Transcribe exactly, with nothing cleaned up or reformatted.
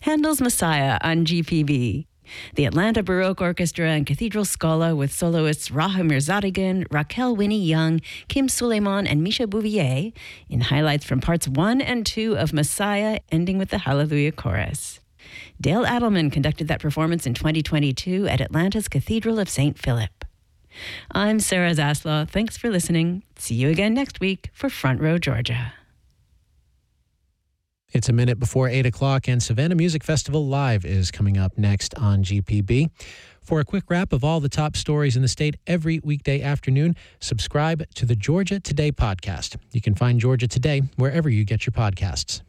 Handel's Messiah on G P B. The Atlanta Baroque Orchestra and Cathedral Scala with soloists Raha Mirzadigan, Raquel Winnie Young, Kim Suleiman, and Misha Bouvier in highlights from parts one and two of Messiah, ending with the Hallelujah Chorus. Dale Adelman conducted that performance in twenty twenty-two at Atlanta's Cathedral of Saint Philip. I'm Sarah Zaslaw. Thanks for listening. See you again next week for Front Row Georgia. It's a minute before eight o'clock, and Savannah Music Festival Live is coming up next on G P B. For a quick wrap of all the top stories in the state every weekday afternoon, subscribe to the Georgia Today podcast. You can find Georgia Today wherever you get your podcasts.